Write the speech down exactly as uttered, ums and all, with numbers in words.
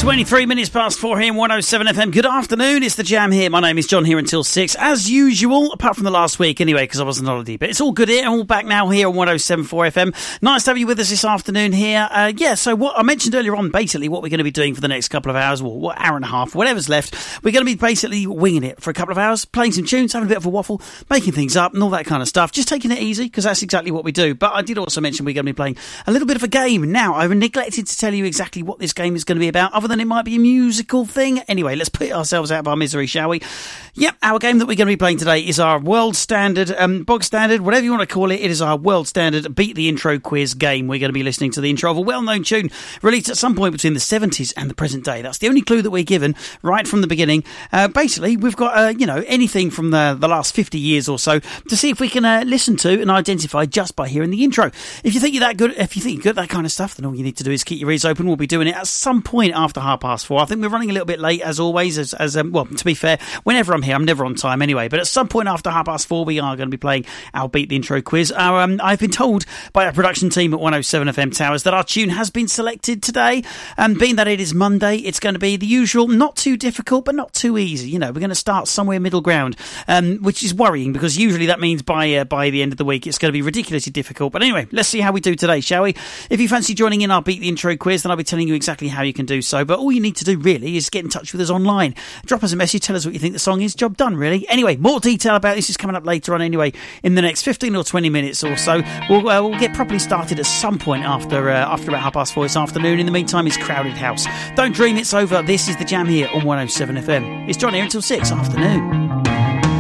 twenty-three minutes past four here in one oh seven F M. Good afternoon, it's the Jam here. My name is John here until six, as usual, apart from the last week anyway, because I was on holiday. But it's all good here, and all back now here on one oh seven point four F M. Nice to have you with us this afternoon here. Uh, yeah, so what I mentioned earlier on, basically what we're going to be doing for the next couple of hours, or what hour and a half, whatever's left, we're going to be basically winging it for a couple of hours, playing some tunes, having a bit of a waffle, making things up and all that kind of stuff. Just taking it easy, because that's exactly what we do. But I did also mention we're going to be playing a little bit of a game. Now, I've neglected to tell you exactly what this game is going to be about, other than it might be a musical thing. Anyway, let's put ourselves out of our misery, shall we? Yep, our game that we're going to be playing today is our world standard, um, bog standard, whatever you want to call it. It is our world standard Beat the Intro quiz game. We're going to be listening to the intro of a well-known tune released at some point between the seventies and the present day. That's the only clue that we're given right from the beginning. Uh, basically, we've got, uh, you know, anything from the, the last fifty years or so to see if we can uh, listen to and identify just by hearing the intro. If you think you're that good, if you think you're good at that kind of stuff, then all you need to do is keep your ears open. We'll be doing it at some point after half past four. I think we're running a little bit late, as always, as, as um, well, to be fair, whenever I'm here, I'm never on time anyway, but at some point after half past four, we are going to be playing our Beat the Intro quiz. Our, um, I've been told by our production team at one oh seven F M Towers that our tune has been selected today, and being that it is Monday, it's going to be the usual, not too difficult, but not too easy. You know, we're going to start somewhere middle ground, um, which is worrying, because usually that means by, uh, by the end of the week, it's going to be ridiculously difficult. But anyway, let's see how we do today, shall we? If you fancy joining in our Beat the Intro quiz, then I'll be telling you exactly how you can do so. But all you need to do really is get in touch with us online. Drop us a message, tell us what you think the song is. Job done, really. Anyway, more detail about this is coming up later on anyway, in the next fifteen or twenty minutes or so. We'll, uh, we'll get properly started at some point after, uh, after about half past four this afternoon. In the meantime, it's Crowded House. Don't dream it's over. This is the Jam here on one oh seven F M. It's John here until six afternoon.